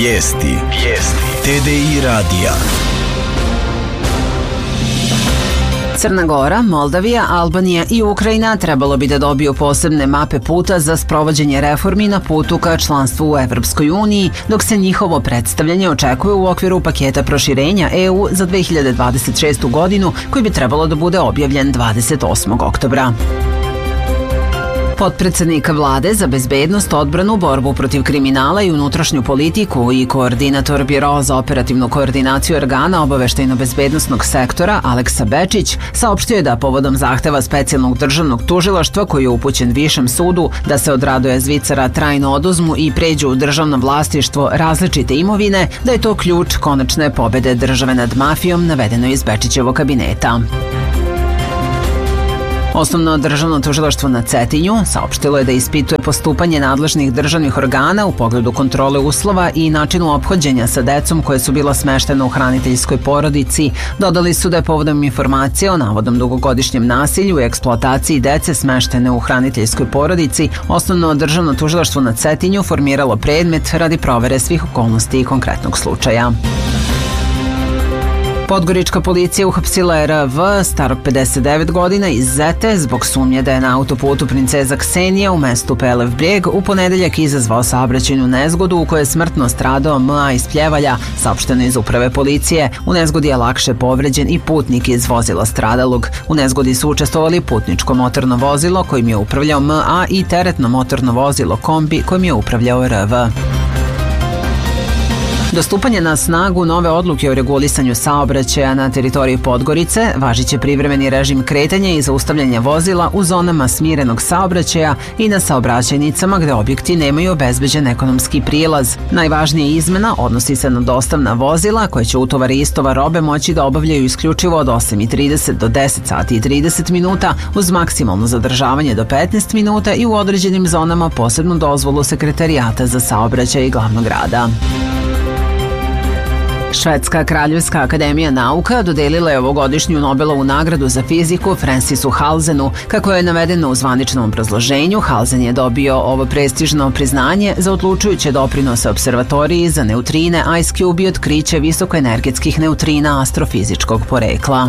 Vijesti TDI radija. Crna Gora, Moldavija, Albanija i Ukrajina trebalo bi da dobiju posebne mape puta za sprovođenje reformi na putu ka članstvu u Evropskoj uniji, dok se njihovo predstavljanje očekuje u okviru paketa proširenja EU za 2026. godinu, koji bi trebalo da bude objavljen 28. oktobra. Potpredsednik Vlade za bezbednost, odbranu, borbu protiv kriminala i unutrašnju politiku i koordinator Biroa za operativnu koordinaciju organa obaveštajno-bezbednosnog sektora Aleksa Bečić saopštio je da povodom zahteva specijalnog državnog tužilaštva koji je upućen Višem sudu da se od Radoja Zvicara trajno oduzmu i pređu u državno vlasništvo različite imovine, da je to ključ konačne pobede države nad mafijom, navedeno iz Bečićevog kabineta. Osnovno državno tužilaštvo na Cetinju saopštilo je da ispituje postupanje nadležnih državnih organa u pogledu kontrole uslova i načinu ophođenja sa decom koje su bila smeštena u hraniteljskoj porodici. Dodali su da je povodom informacije o navodnom dugogodišnjem nasilju i eksploataciji dece smeštene u hraniteljskoj porodici, osnovno državno tužilaštvo na Cetinju formiralo predmet radi provere svih okolnosti i konkretnog slučaja. Podgorička policija uhapsila je RV, starog 59 godina, iz Zete zbog sumnje da je na autoputu Princeza Ksenija u mestu Pelev Brijeg u ponedeljak izazvao saobraćajnu nezgodu u kojoj je smrtno stradao M.A. iz Pljevalja, saopšteno iz uprave policije. U nezgodi je lakše povređen i putnik iz vozila stradalog. U nezgodi su učestvovali putničko motorno vozilo kojim je upravljao M.A. i teretno motorno vozilo kombi kojim je upravljao RV. Do stupanja na snagu nove odluke o regulisanju saobraćaja na teritoriji Podgorice važiće privremeni režim kretanja i zaustavljanja vozila u zonama smirenog saobraćaja i na saobraćajnicama gde objekti nemaju obezbeđen ekonomski prilaz. Najvažnija izmena odnosi se na dostavna vozila koje će utovar i istovar robe moći da obavljaju isključivo od 8:30 do 10 sati i 30 minuta uz maksimalno zadržavanje do 15 minuta i u određenim zonama posebnu dozvolu Sekretarijata za saobraćaj glavnog grada. Švedska kraljevska akademija nauka dodelila je ovogodišnju Nobelovu nagradu za fiziku Francisu Halzenu. Kako je navedeno u zvaničnom obrazloženju, Halzen je dobio ovo prestižno priznanje za odlučujuće doprinose observatoriji za neutrine IceCube i otkriće visokoenergetskih neutrina astrofizičkog porekla.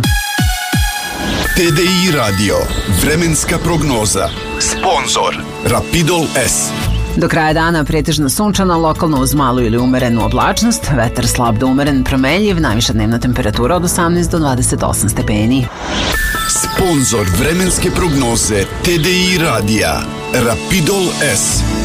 TDI radio. Vremenska prognoza. Sponzor Rapidol S. Do kraja dana pretežno sunčano, lokalno uz malu ili umerenu oblačnost, vetar slab do umeren promenljiv, najviša dnevna temperatura od 18 do 28 stepeni. Sponzor vremenske prognoze TDI radija Rapidol S.